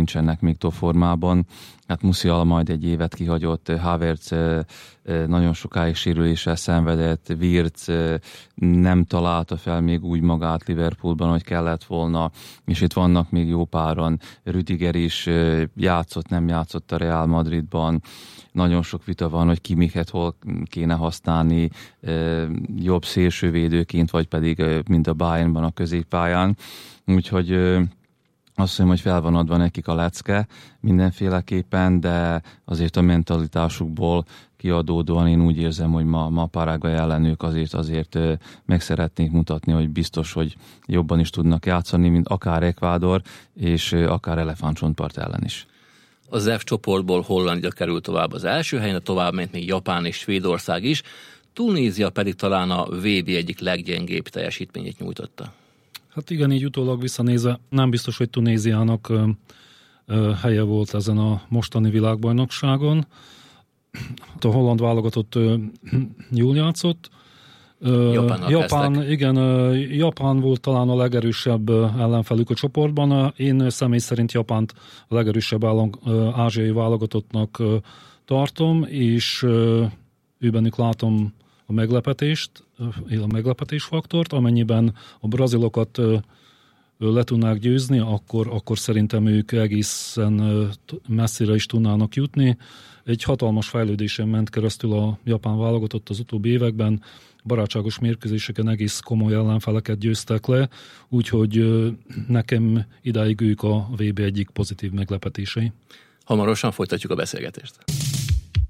nincsenek még top formában. Hát Musiala majd egy évet kihagyott, Havertz nagyon sokáig sérüléssel szenvedett, Wirtz nem találta fel még úgy magát Liverpoolban, hogy kellett volna, és itt vannak még jó páran. Rüdiger is játszott, nem játszott a Real Madridban. Nagyon sok vita van, hogy Kimichet hol kéne használni, jobb szélsővédőként, vagy pedig mint a Bayernban a középpályán. Úgyhogy azt hiszem, hogy fel van adva nekik a lecke mindenféleképpen, de azért a mentalitásukból kiadódóan én úgy érzem, hogy ma Paraguay ellen ők azért meg szeretnék mutatni, hogy biztos, hogy jobban is tudnak játszani, mint akár Ecuador, és akár Elefántcsontpart ellen is. Az F csoportból Hollandia került tovább az első helyen, a tovább ment még Japán és Svédország is, Tunézia pedig talán a VB egyik leggyengébb teljesítményét nyújtotta. Hát igen, így utólag visszanézve nem biztos, hogy Tunéziának helye volt ezen a mostani világbajnokságon. A holland válogatott jól játszott. Japán volt talán a legerősebb ellenfelük a csoportban. Én személy szerint Japánt a legerősebb ázsiai válogatottnak tartom, és őbenük látom a meglepetésfaktort, amennyiben a brazilokat le tudnák győzni, akkor szerintem ők egészen messzire is tudnának jutni. Egy hatalmas fejlődésen ment keresztül a japán válogatott az utóbbi években, barátságos mérkőzéseken egész komoly ellenfeleket győztek le, úgyhogy nekem idáig ők a VB egyik pozitív meglepetései. Hamarosan folytatjuk a beszélgetést.